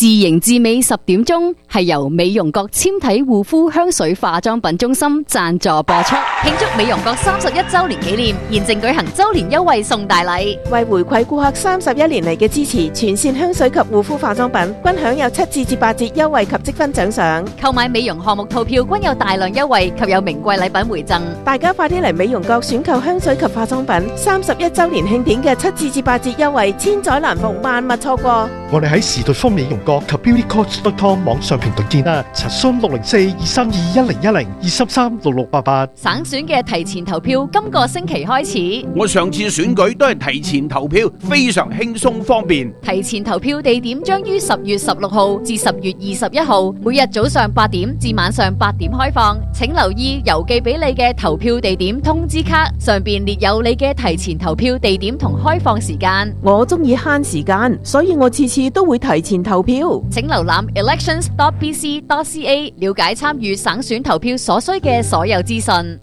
自營至美10點鐘係由美容閣纖體護膚香水化妝品中心贊助播出，慶祝美容閣31週年紀念，現正舉行週年優惠送大禮。 為回饋顧客31年嚟嘅支持，全線香水及護膚化妝品均享有7至8折優惠及積分獎賞。 購買美容項目套票均有大量優惠及有名貴禮品回贈。 大家快啲嚟美容閣選購香水及化妝品，31週年慶典嘅7至8折優惠，千載難逢，萬勿錯過。 我哋喺時代豐美容閣及 beautycoach.com 網上平台見啦，查詢604-232-1010 233-6688。 省選嘅提前投票今個星期開始。 我上次選舉都係提前投票，非常輕鬆方便。 提前投票地點將於10月16號至10月21號，每日早上8點至晚上8點開放。請留意郵寄俾你嘅投票地點通知卡，上邊列有你嘅提前投票地點同開放時間。 我中意慳時間，所以我次次都會提前投票。 請瀏覽 elections.bc.ca 了解參與省選投票所需嘅所有資訊。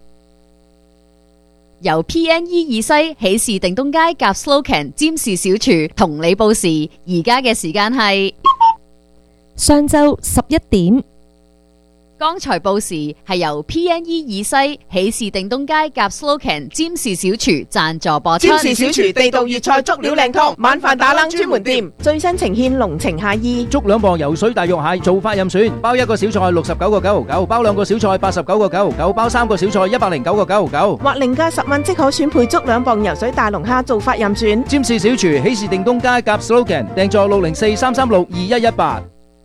由 PNE 二西喜事定東街夾 Slocan 占士小廚同你報時，而家嘅時間係上晝11點。 剛才報時係由 PNE 二西喜事定東街夾 Slocan 占士小廚贊助播出。 占士小廚地道粵菜足料靚湯，晚飯打冷專門店，最新呈現濃情夏意。 足2磅游水大肉蟹，做法任選，包1個小菜69.99，包2個小菜89.99，包3個小菜109.99， 或另加10蚊即可選配足2磅游水大龍蝦，做法任選。 占士小廚喜事定東街夾 Slogan， 訂座604-336-2118。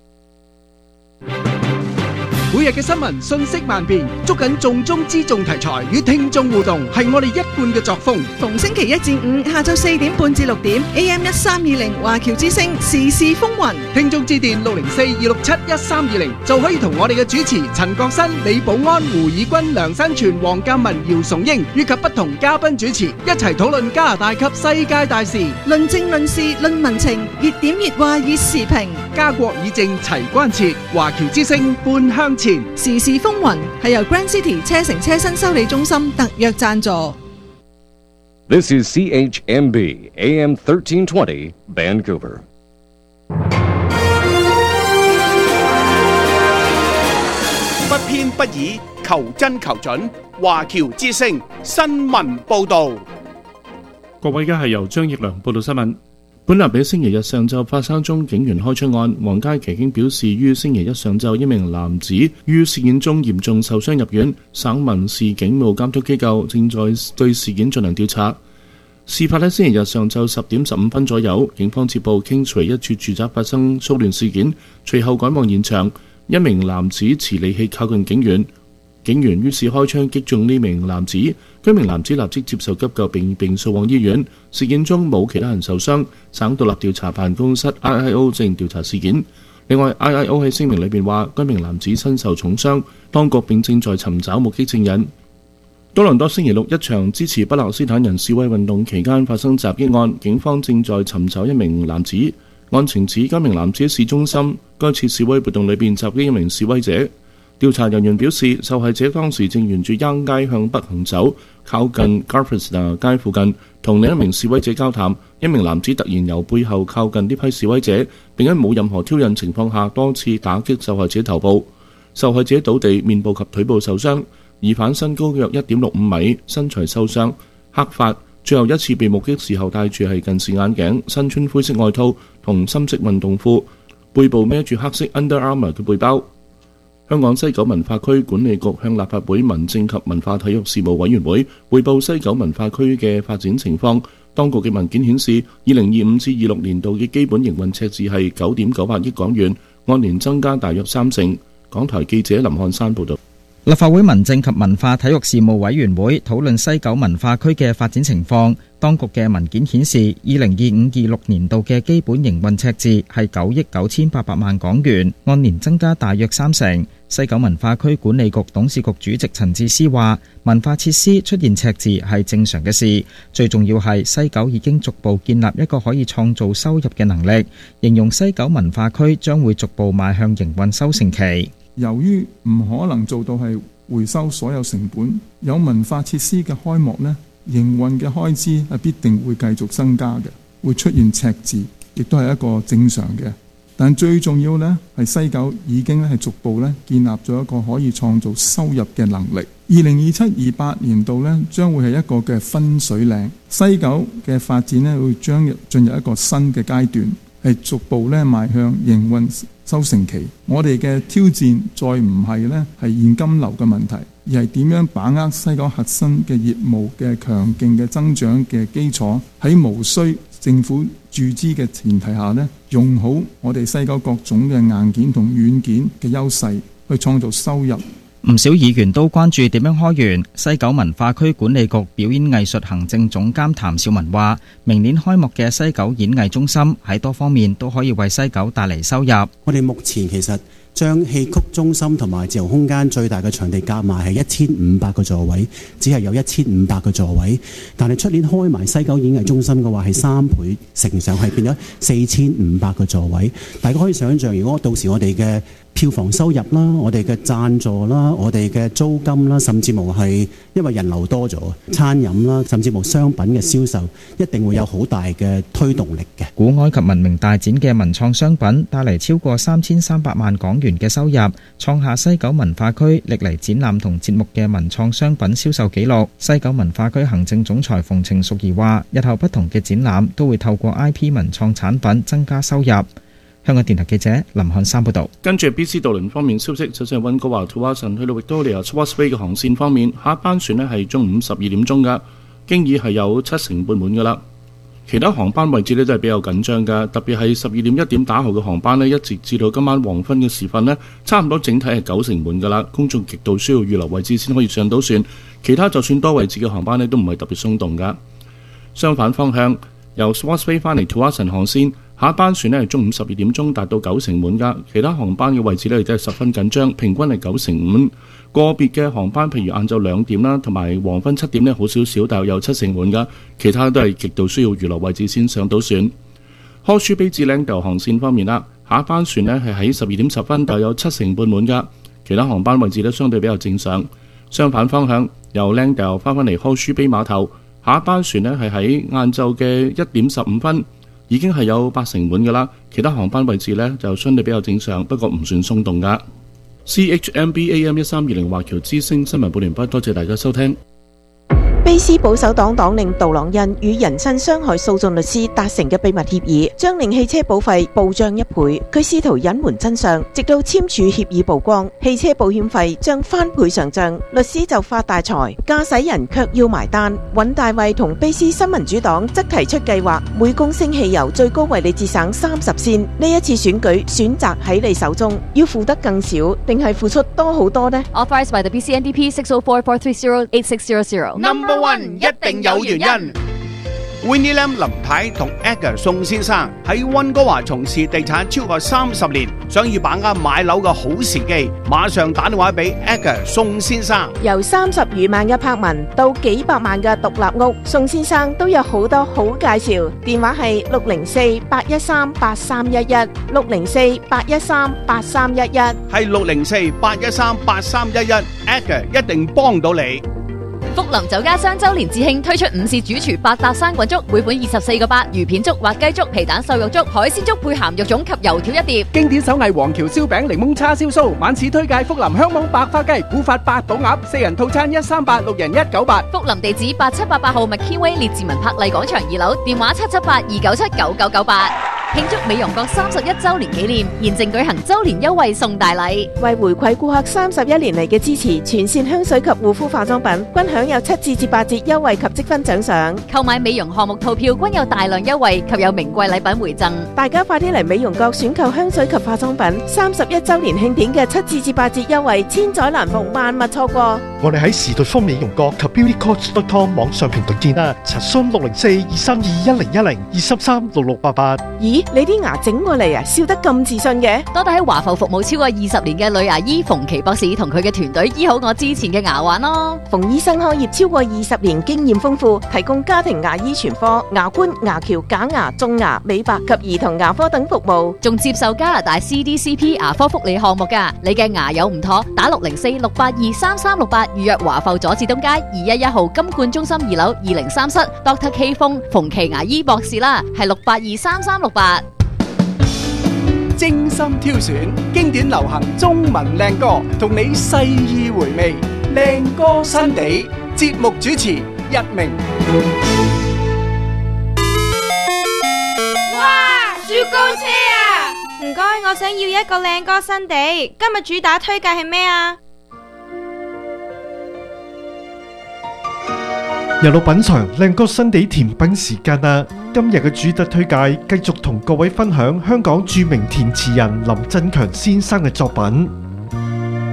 每日嘅新聞信息萬變，捉緊重中之重題材與聽眾互動，係我哋一貫嘅作風。 逢星期1至5下晝4點半至6點 AM 1320華僑之聲時事風雲， 聽眾致電604-267-1320就可以同我哋嘅主持陳國新、李寶安、胡以軍、梁新全、黃鑑文、姚崇英以及不同嘉賓主持一齊討論加拿大及世界大事， 論政論事論民情，熱點熱話熱時評， 家國議政齊關切，華僑之聲半向前。 時事風雲係由 Grand City 車城車身修理中心特約贊助。 This is CHMB AM 1320 Vancouver。 不偏不倚，求真求準，華僑之聲新聞報導。 各位，而家係由張奕良報道新聞。本立比星期日上晝發生宗警員開槍案，皇家騎警表示，於星期一上晝一名男子於事件中嚴重受傷入院，省民事警務監督機構正在對事件進行調查。事發喺星期日上晝10點15分左右，警方接報 Kingsway 一處住宅發生騷亂事件，隨後趕往現場，一名男子持利器靠近警員，警員於是開槍擊中呢名男子，該名男子立即接受急救並送往醫院。事件中冇其他人受傷，省獨立調查辦公室 IIO 正調查事件。另外 IIO 喺聲明裏面話，該名男子身受重傷，當局並正在尋找目擊證人。多倫多星期六一場支持巴勒斯坦人示威運動期間發生襲擊案，警方正在尋找一名男子。案情指該名男子喺市中心該次示威活動裏邊襲擊一名示威者。調查人員表示，受害者當時正沿住 Yonge 街向北行走，靠近 Garfesta 街附近，同另一名示威者交談。一名男子突然由背後靠近呢批示威者，並喺冇任何挑釁情況下多次打擊受害者頭部。受害者倒地，面部及腿部受傷。疑犯身高約 1.65 米，身材瘦削，黑髮。最後一次被目擊時候戴住係近視眼鏡，身穿灰色外套同深色運動褲，背部孭住黑色 Under Armour 嘅背包。香港西九文化區管理局向立法會民政及文化體育事務委員會匯報西九文化區嘅發展情況。當局嘅文件顯示，2025至26年度嘅基本營運赤字係 9.98 億港元，按年增加大約30%。港台記者林漢山報導。 立法會民政及文化體育事務委員會討論西九文化區嘅發展情況。當局嘅文件顯示，2025-26年度嘅基本營運赤字係9億9800萬港元，按年增加大約30%。西九文化區管理局董事局主席陳智思話，文化設施出現赤字係正常嘅事，最重要係西九已經逐步建立一個可以創造收入嘅能力，形容西九文化區將會逐步邁向營運收成期。 由於唔可能做到係回收所有成本，有文化設施嘅開幕呢，營運嘅開支係必定會繼續增加嘅，會出現赤字，亦都係一個正常嘅但最重要呢，係西九已經係逐步建立咗一個可以創造收入嘅能力。2027-28年度呢，將會係一個嘅分水嶺，西九嘅發展呢，會將進入一個新嘅階段，係逐步邁向營運收成期。我哋嘅挑戰再唔係現金流嘅問題，而係點樣把握西九核心嘅業務嘅強勁嘅增長嘅基礎，喺無需政府注資嘅前提下用好我哋西九各種嘅硬件同軟件嘅優勢，去創造收入。 唔少議員都關注點樣開源。西九文化區管理局表演藝術行政總監譚兆文話，明年開幕嘅西九演藝中心喺多方面都可以為西九帶嚟收入。 我哋目前其實將戲曲中心同埋自由空間最大嘅場地夾埋係1500個座位，只係有1500個座位。但係出年開埋西九演藝中心嘅話，係3倍乘上，係變咗4500個座位。大家可以想象，如果到時我哋嘅票房收入啦，我哋嘅贊助啦，我哋嘅租金啦，甚至乎係因為人流多咗，餐飲啦，甚至乎商品嘅銷售，一定會有好大嘅推動力嘅。 古埃及文明大展嘅文創商品帶嚟超過3300萬港元嘅收入，創下西九文化區歷嚟展覽同節目嘅文創商品銷售紀錄。西九文化區行政總裁馮程淑儀話，日後不同嘅展覽都會透過 IP 文創產品增加收入。香港電台記者林漢山報道。 跟住 BC 渡輪方面消息，首先係溫哥華 Tuason 去到 Victoria Causeway 嘅航線方面，下一班船呢係中午12點鐘㗎，經已係有70%半滿㗎啦。其他航班位置呢都係比較緊張㗎，特別係12點1點打後嘅航班呢，一直至到今晚黃昏嘅時分呢，差唔多整體係90%滿㗎啦。公眾極度需要預留位置先可以上到船，其他就算多位置嘅航班呢都唔係特別鬆動㗎。相反方向，由 Causeway 翻嚟 Tuason 航線，下一班船呢係中午12點鐘達到90%滿㗎，其他航班嘅位置呢亦都係十分緊張，平均係90%。個別嘅航班譬如晏晝2點啦，同埋黃昏7點呢好少少，但係有70%滿㗎，其他都係極度需要預留位置先上到船。Horseshoe Bay 至 Langdale 航線方面啦，下一班船呢係喺12點10分，但有70%半滿㗎，其他航班位置呢相對比較正常。相反方向，由 Langdale 翻返嚟 Horseshoe Bay 碼頭，下一班船呢係喺晏晝嘅1點15分，已經係有80%滿㗎啦，其他航班位置呢就相對比較正常，不過唔算鬆動㗎。CHMB AM 1320華僑之聲新聞部聯播，多謝大家收聽。 卑斯保守黨黨領杜朗恩與人身傷害訴訟律師達成嘅秘密協議，將令汽車保費暴漲1倍。佢試圖隱瞞真相，直到簽署協議曝光，汽車保險費將翻倍上漲，律師就發大財，駕駛人卻要埋單。尹大衛同卑斯新民主黨則提出計劃，每公升汽油最高為你節省30仙。呢一次選舉選擇喺你手中，要付得更少，定係付出多好多呢？ Authorized by the BC NDP 604-430-8600. Number One 一定有原因。Winnie Lam 林太同 Edgar 宋先生喺溫哥華從事地產超過30年，想要把握買樓嘅好時機，馬上打電話俾 Edgar 宋先生。 由30餘萬嘅柏文到幾百萬嘅獨立屋，宋先生都有好多好介紹。電話係604-813-8311 604-813-8311， 係604-813-8311 Edgar 一定幫到你。 福林酒家雙周年節慶推出午市主廚百搭生滾粥，每款24個8，魚片粥、滑雞粥、皮蛋瘦肉粥、海鮮粥配鹹肉粽及油條一碟。 經典手藝黃橋燒餅、檸檬叉燒酥，晚市推介福林香網白花雞、古法八寶鴨，4人套餐138，6人198。 福林地址8788號麥堅威列治文柏麗廣場2樓，電話778-297-9998。慶祝美容閣31周年紀念，現正舉行周年優惠送大禮。 為回饋顧客31年嚟嘅支持，全線香水及護膚化妝品均享有7至8折優惠及積分獎賞。 購買美容項目套票均有大量優惠及有名貴禮品回贈。 大家快啲嚟美容閣選購香水及化妝品，31周年慶典嘅7至8折優惠，千載難逢，萬勿錯過。 我哋喺時代豐美容閣及 beautycoach.com 網上平台見啦，查詢604-232-1010 233-6688。 咦，你啲牙整過嚟啊，笑得咁自信嘅？ 多得喺華埠服務超過20年嘅女牙醫馮琪博士同佢嘅團隊醫好我之前嘅牙患咯。 馮醫生開業超過20年，經驗豐富，提供家庭牙醫全科、牙冠、牙橋、假牙、種牙、美白及兒童牙科等服務， 仲接受加拿大 CDCP 牙科福利項目㗎。你嘅牙有唔妥，打604-682-3368預約華埠佐治東街211號金冠中心2樓203室 Dr. K 馮琪牙醫博士啦，係682-3368。 精心挑選經典流行中文靚歌，同你細意回味。靚歌新地節目主持一鳴。 哇！雪糕車啊！唔該，我想要一個靚歌新地。今日主打推介係咩啊？ 又到品嚐靚歌新地甜品時間啦！今日嘅主打推介繼續同各位分享香港著名填詞人林振強先生嘅作品。